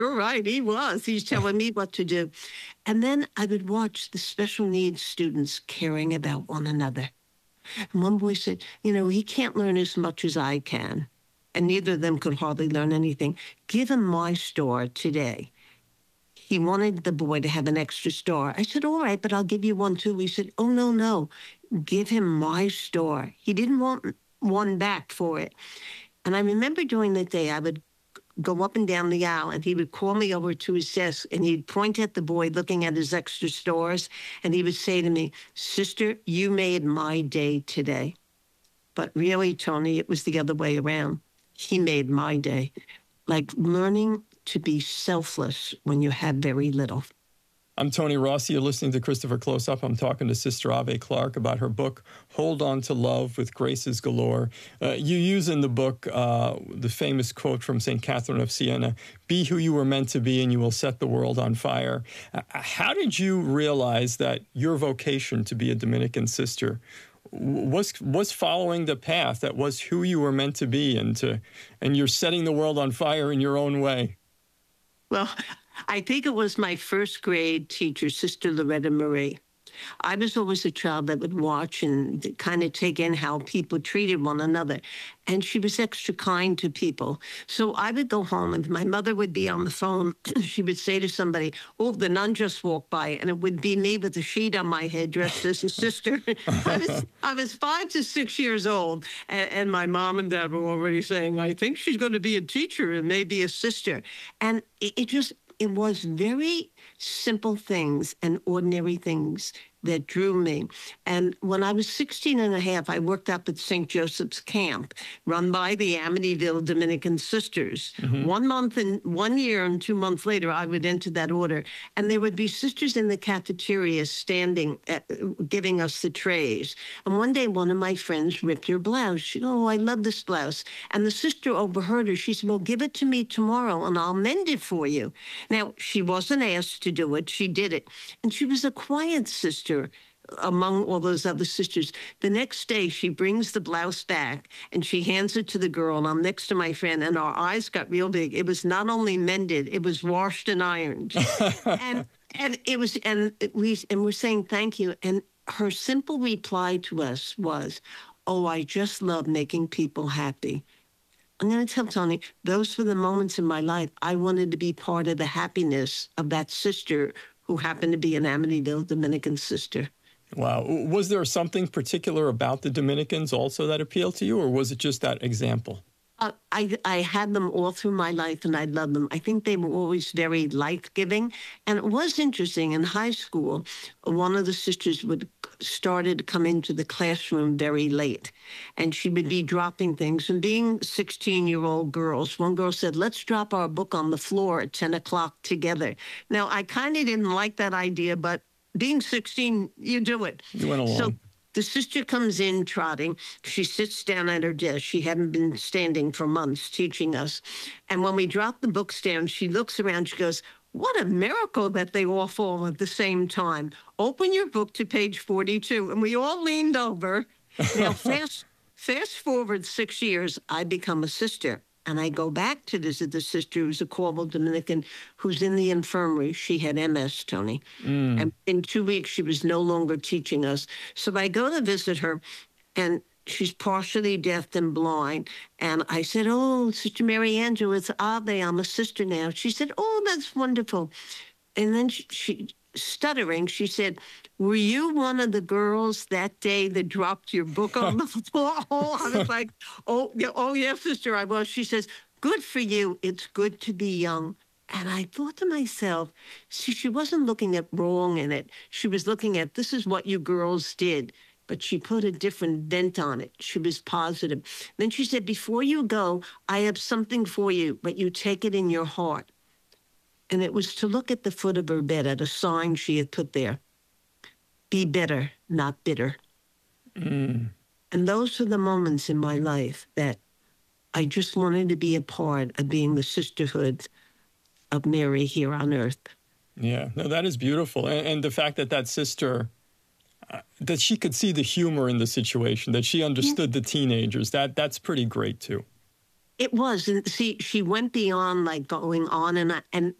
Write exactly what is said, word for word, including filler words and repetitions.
You're right, he was. He's telling me what to do. And then I would watch the special needs students caring about one another. And one boy said, you know, he can't learn as much as I can. And neither of them could hardly learn anything. Give him my star today. He wanted the boy to have an extra star. I said, all right, but I'll give you one too. He said, oh, no, no. Give him my star. He didn't want one back for it. And I remember during the day, I would go up and down the aisle, and he would call me over to his desk, and he'd point at the boy looking at his extra stars, and he would say to me, sister, you made my day today. But really, Tony, it was the other way around. He made my day. Like learning to be selfless when you have very little. I'm Tony Rossi. You're listening to Christopher Close Up. I'm talking to Sister Ave Clark about her book, Hold On to Love with Graces Galore. Uh, you use in the book uh, the famous quote from Saint Catherine of Siena, be who you were meant to be and you will set the world on fire. Uh, how did you realize that your vocation to be a Dominican sister was was following the path that was who you were meant to be, and to and you're setting the world on fire in your own way? Well, I think it was my first grade teacher, Sister Loretta Marie. I was always a child that would watch and kind of take in how people treated one another. And she was extra kind to people. So I would go home, and my mother would be on the phone. She would say to somebody, oh, the nun just walked by. And it would be me with a sheet on my head dressed as a sister. I was I was five to six years old. And, and my mom and dad were already saying, I think she's going to be a teacher and maybe a sister. And it, it just, it was very simple things and ordinary things that drew me. And when I was sixteen and a half, I worked up at Saint Joseph's Camp, run by the Amityville Dominican Sisters. Mm-hmm. One month and one year and two months later, I would enter that order. And there would be sisters in the cafeteria standing, at, giving us the trays. And one day, one of my friends ripped her blouse. She said, oh, I love this blouse. And the sister overheard her. She said, well, give it to me tomorrow and I'll mend it for you. Now, she wasn't asked to do it. She did it. And she was a quiet sister among all those other sisters. The next day, she brings the blouse back and she hands it to the girl, and I'm next to my friend, and our eyes got real big. It was not only mended, it was washed and ironed. and and it was, and we and we're saying thank you. And her simple reply to us was, oh, I just love making people happy. I'm going to tell Tony, those were the moments in my life I wanted to be part of the happiness of that sister who happened to be an Amityville Dominican sister. Wow. Was there something particular about the Dominicans also that appealed to you, or was it just that example? Uh, I, I had them all through my life, and I loved them. I think they were always very life-giving. And it was interesting. In high school, one of the sisters would started to come into the classroom very late, and she would be dropping things. And being sixteen-year-old girls, one girl said, let's drop our book on the floor at ten o'clock together. Now, I kind of didn't like that idea, but being sixteen, you do it. You went along. So the sister comes in trotting. She sits down at her desk. She hadn't been standing for months teaching us. And when we drop the books down, she looks around. She goes, what a miracle that they all fall at the same time. Open your book to page forty-two. And we all leaned over. Now, fast, fast forward six years, I become a sister. And I go back to visit the sister who's a Corval Dominican who's in the infirmary. She had M S, Tony. Mm. And in two weeks, she was no longer teaching us. So I go to visit her, and she's partially deaf and blind. And I said, oh, Sister Mary Angela, it's Ave. I'm a sister now. She said, oh, that's wonderful. And then she, she stuttering, she said, were you one of the girls that day that dropped your book on the floor? Oh, I was like, oh, yeah, oh, yeah, sister, I was. She says, good for you. It's good to be young. And I thought to myself, see, she wasn't looking at wrong in it. She was looking at, this is what you girls did. But she put a different bent on it. She was positive. Then she said, before you go, I have something for you, but you take it in your heart. And it was to look at the foot of her bed at a sign she had put there. Be better, not bitter. Mm. And those are the moments in my life that I just wanted to be a part of being the sisterhood of Mary here on earth. Yeah, no, that is beautiful. And, and the fact that that sister, uh, that she could see the humor in the situation, that she understood yeah. the teenagers, that that's pretty great too. It was, and see, she went beyond like going on and on, and